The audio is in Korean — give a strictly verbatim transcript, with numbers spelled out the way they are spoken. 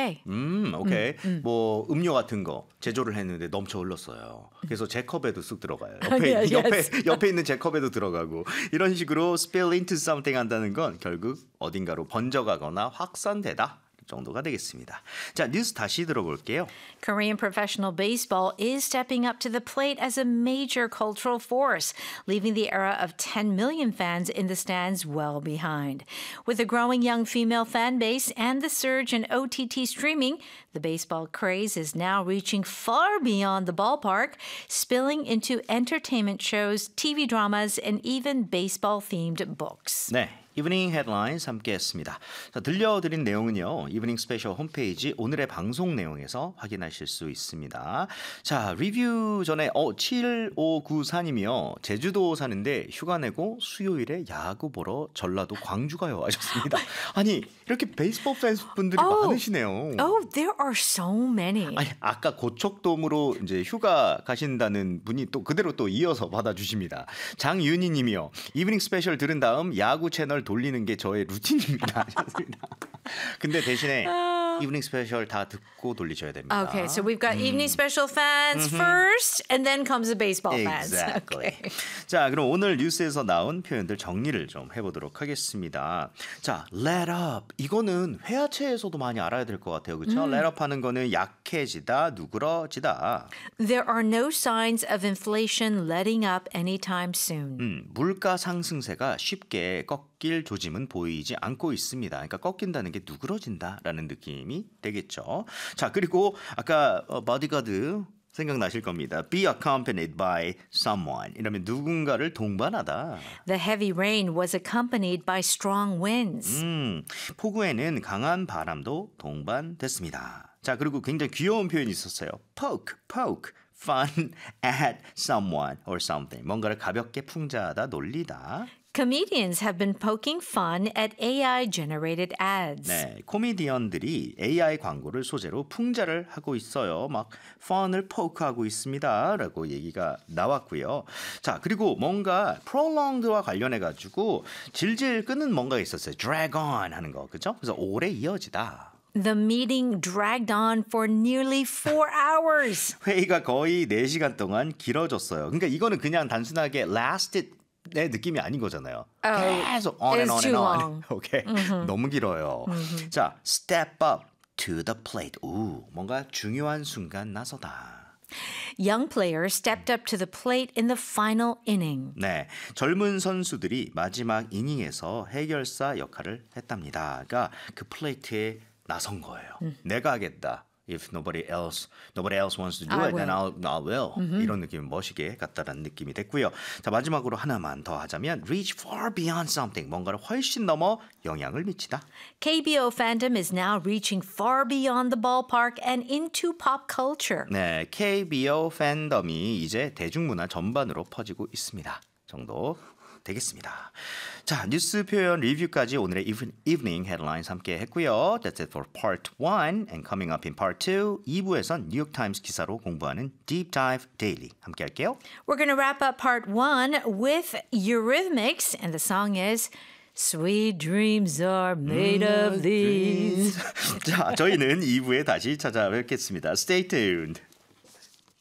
away. 음, 오케이. 음, 음. 뭐 음료 같은 거 제조를 했는데 넘쳐 흘렀어요. 그래서 제 컵에도 쓱 들어가요. 옆에 yes, 옆에 yes. 옆에 있는 제 컵에도 들어가고 이런 식으로 spill into something 한다는 건 결국 어딘가로 번져가거나 확산되다. 정도가 되겠습니다. 자, 뉴스 다시 들어볼게요. Korean professional baseball is stepping up to the plate as a major cultural force, leaving the era of ten million fans in the stands well behind. With a growing young female fan base and the surge in O T T streaming, the baseball craze is now reaching far beyond the ballpark, spilling into entertainment shows, T V dramas, and even baseball-themed books. 네. 이브닝 헤드라인스 함께 했습니다. 자, 들려드린 내용은요. 이브닝 스페셜 홈페이지 오늘의 방송 내용에서 확인하실 수 있습니다. 자, 리뷰 전에 어, 칠오구사님이요. 제주도 사는데 휴가 내고 수요일에 야구 보러 전라도 광주 가요 하셨습니다. 아니, 이렇게 베이스볼 팬분들이 oh, 많으시네요. Oh, there are so many. 아니, 아까 고척돔으로 이제 휴가 가신다는 분이 또 그대로 또 이어서 받아주십니다. 장윤희 님이요. 이브닝 스페셜 들은 다음 야구 채널 돌리는 게 저의 루틴입니다. 근데 대신에 이브닝 스페셜 다 듣고 돌리셔야 됩니다. Okay, so we've got 음. evening special fans mm-hmm. first, and then comes the baseball fans. Exactly. Okay. 자, 그럼 오늘 뉴스에서 나온 표현들 정리를 좀 해보도록 하겠습니다. 자, let up. 이거는 회화체에서도 많이 알아야 될 것 같아요. 그렇죠? 음. let up 하는 거는 약해지다, 누그러지다. There are no signs of inflation letting up anytime soon. 음, 물가 상승세가 쉽게 꺾일 조짐은 보이지 않고 있습니다. 그러니까 꺾인다는 게 누그러진다라는 느낌이 되겠죠. 자, 그리고 아까 어, bodyguard 생각나실 겁니다. Be accompanied by someone. 이러면 누군가를 동반하다. The heavy rain was accompanied by strong winds. 음, 폭우에는 강한 바람도 동반됐습니다. 자, 그리고 굉장히 귀여운 표현이 있었어요. Poke, poke. Fun at someone or something. 뭔가를 가볍게 풍자하다, 놀리다. Comedians have been poking fun at 에이아이-generated ads. 네, 코미디언들이 에이아이 광고를 소재로 풍자를 하고 있어요. 막 펀을 포크하고 있습니다. 라고 얘기가 나왔고요. 자, 그리고 뭔가 prolonged와 관련해가지고 질질 끄는 뭔가가 있었어요. drag on 하는 거, 그죠? 그래서 오래 이어지다. The meeting dragged on for nearly four hours. 회의가 거의 네 시간 동안 길어졌어요. 그러니까 이거는 그냥 단순하게 lasted 내 느낌이 아닌 거잖아요. Oh, 계속 on and on too and on. long. 오케이. Mm-hmm. 너무 길어요. Mm-hmm. 자, step up to the plate. 우, 뭔가 중요한 순간 나서다. Young players stepped up to the plate in the final inning. 네, 젊은 선수들이 마지막 이닝에서 해결사 역할을 했답니다. 그러니까 그 플레이트에 나선 거예요. 음. 내가 하겠다. If nobody else, nobody else wants to do I it, will. then I'll, I will. Mm-hmm. 이런 느낌을 멋있게 갖다라는 느낌이 됐고요. 자, 마지막으로 하나만 더 하자면 reach far beyond something. 뭔가를 훨씬 넘어 영향을 미치다. 케이비오 fandom is now reaching far beyond the ballpark and into pop culture. 네, 케이비오 팬덤이 이제 대중문화 전반으로 퍼지고 있습니다. 정도 되겠습니다. 자, 뉴스 표현 리뷰까지 오늘의 Evening Headlines 함께 했고요. That's it for part one. And coming up in part two, 이 부에선 뉴욕타임스 기사로 공부하는 Deep Dive Daily 함께 할게요. We're going to wrap up part one with Eurythmics, and the song is Sweet dreams are made of these. 자, 저희는 이 부에 다시 찾아뵙겠습니다. Stay tuned.